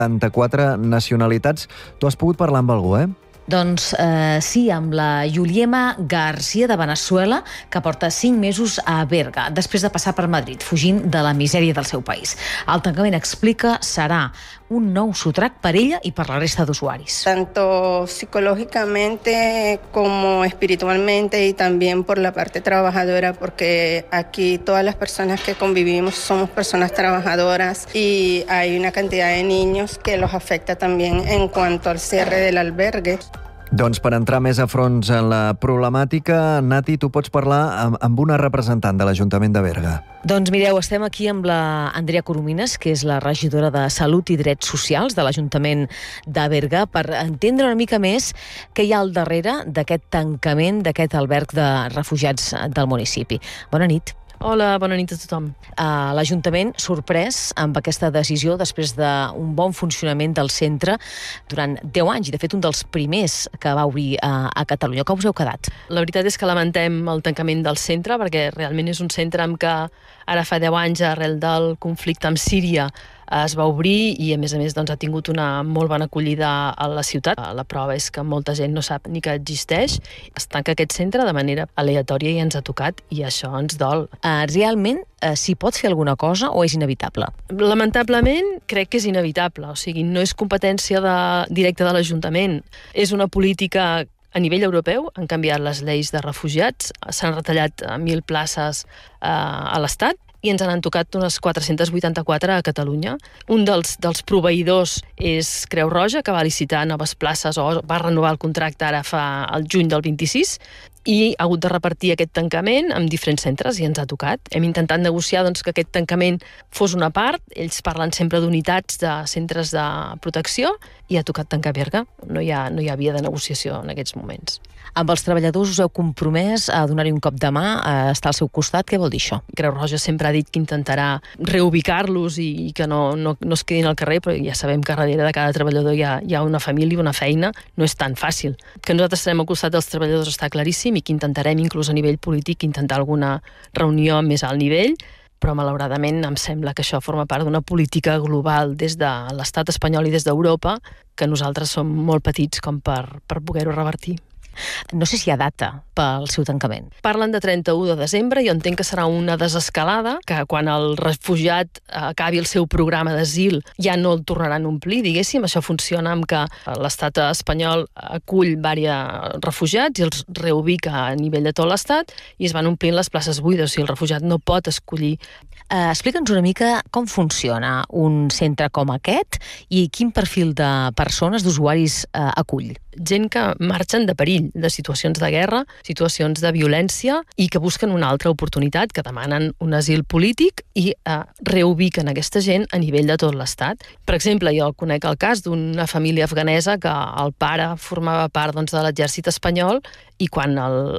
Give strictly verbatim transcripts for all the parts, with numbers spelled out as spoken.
setanta-quatre nacionalitats. Tu has pogut parlar amb algú, eh? Doncs eh, sí, amb la Yuliema García de Venezuela, que porta cinc mesos a Berga, després de passar per Madrid, fugint de la misèria del seu país. El tancament, explica, serà un nou sotrac per ella i per la resta d'usuaris. Tanto psicológicamente como espiritualmente y también por la parte trabajadora, porque aquí todas las personas que convivimos somos personas trabajadoras y hay una cantidad de niños que los afecta también en cuanto al cierre del albergue. Doncs per entrar més a fons en la problemàtica, Nati, tu pots parlar amb, amb una representant de l'Ajuntament de Berga. Doncs mireu, estem aquí amb la Andrea Coromines, que és la regidora de Salut i Drets Socials de l'Ajuntament de Berga, per entendre una mica més què hi ha al darrere d'aquest tancament d'aquest alberg de refugiats del municipi. Bona nit. Hola, bona nit a tothom. Uh, L'Ajuntament sorprès amb aquesta decisió després d'un bon funcionament del centre durant deu anys, i de fet un dels primers que va obrir uh, a Catalunya. Com us heu quedat? La veritat és que lamentem el tancament del centre, perquè realment és un centre amb què ara fa deu anys, arrel del conflicte amb Síria, es va obrir i, a més a més, doncs, ha tingut una molt bona acollida a la ciutat. La prova és que molta gent no sap ni que existeix. Es tanca aquest centre de manera aleatòria i ens ha tocat, i això ens dol. Uh, realment, uh, s'hi pot fer alguna cosa o és inevitable? Lamentablement, crec que és inevitable. O sigui, no és competència de, directa de l'Ajuntament. És una política a nivell europeu. Han canviat les lleis de refugiats, s'han retallat mil places eh, a l'Estat, i ens han tocat unes quatre-cents vuitanta-quatre a Catalunya. Un dels, dels proveïdors és Creu Roja, que va licitar noves places o va renovar el contracte ara fa el juny del vint-i-sis, i ha hagut de repartir aquest tancament amb diferents centres i ens ha tocat. Hem intentat negociar doncs, que aquest tancament fos una part. Ells parlen sempre d'unitats de centres de protecció i ha tocat tancar Berga. No hi ha, no hi ha via de negociació en aquests moments. Amb els treballadors us heu compromès a donar-hi un cop de mà, a estar al seu costat. Què vol dir això? Creu Roja sempre ha dit que intentarà reubicar-los i que no, no, no es quedin al carrer, però ja sabem que darrere de cada treballador hi ha, hi ha una família, una feina. No és tan fàcil. Que nosaltres estarem al costat dels treballadors està claríssim, i que intentarem, inclús a nivell polític, intentar alguna reunió més alt nivell, però malauradament em sembla que això forma part d'una política global des de l'estat espanyol i des d'Europa, que nosaltres som molt petits com per, per poder-ho revertir. No sé si hi ha data pel seu tancament. Parlen de trenta-u de desembre, jo entenc que serà una desescalada, que quan el refugiat acabi el seu programa d'asil ja no el tornaran a omplir, diguéssim. Això funciona amb que l'estat espanyol acull diversos refugiats i els reubica a nivell de tot l'estat i es van omplint les places buides, o sigui, el refugiat no pot escollir. Uh, Explica'ns una mica com funciona un centre com aquest i quin perfil de persones, d'usuaris, uh, acull. Gent que marxen de perill, de situacions de guerra, situacions de violència i que busquen una altra oportunitat, que demanen un asil polític i eh, reubiquen aquesta gent a nivell de tot l'estat. Per exemple, jo conec el cas d'una família afganesa que el pare formava part doncs, de l'exèrcit espanyol i quan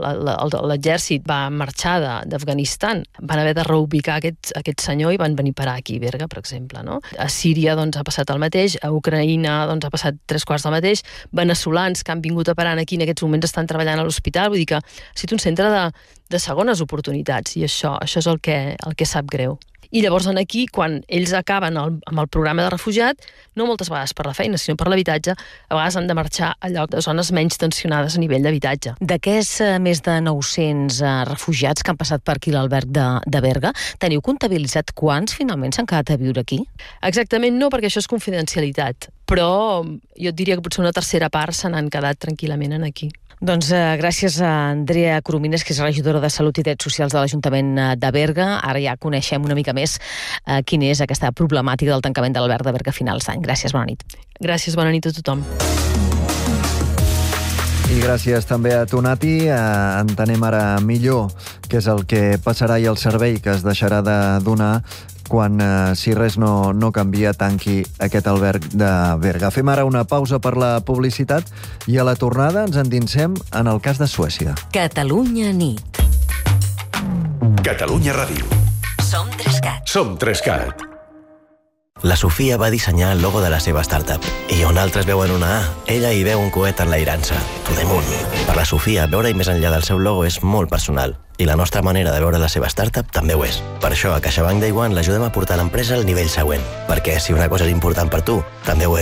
l'exèrcit va marxar d'Afganistan van haver de reubicar aquest, aquest senyor i van venir a parar aquí a Berga, per exemple. No? A Síria doncs, ha passat el mateix, a Ucraïna doncs, ha passat tres quarts del mateix, veneçolans que han vingut a parar aquí en aquests moments estan treballant a l'hospital, vull dir que ha estat un centre de, de segones oportunitats i això, això és el que, el que sap greu. I llavors aquí, quan ells acaben el, amb el programa de refugiat, no moltes vegades per la feina, sinó per l'habitatge, a vegades han de marxar a lloc de zones menys tensionades a nivell d'habitatge. D'aquests eh, més de nou-cents eh, refugiats que han passat per aquí l'alberg de, de Berga, teniu comptabilitzat quants finalment s'han quedat a viure aquí? Exactament no, perquè això és confidencialitat, però jo et diria que potser una tercera part se n'han quedat tranquil·lament aquí. Doncs eh, gràcies a Andrea Coromines, que és regidora de Salut i Drets Socials de l'Ajuntament de Berga. Ara ja coneixem una mica més eh, quina és aquesta problemàtica del tancament de l'alberg de Berga a finals d'any. Gràcies, bona nit. Gràcies, bona nit a tothom. I gràcies també a tu, Nati. Eh, entenem ara millor què és el que passarà i el servei que es deixarà de donar quan, eh, si res no, no canvia, tanqui aquest alberg de Berga. Fem ara una pausa per la publicitat i a la tornada ens endinsem en el cas de Suècia. Catalunya nit. Catalunya Ràdio. Som Trescat. Som Trescat. La Sofia va dissenyar el logo de la seva startup i on altres veuen una A, ella hi veu un coet enlairant-se, to the moon. Per la Sofia, veure-hi més enllà del seu logo és molt personal I la nostra manera de veure la seva startup també ho és. Per això a CaixaBank Day One l'ajudem a portar l'empresa al nivell següent. Perquè si una cosa és important per tu, també ho és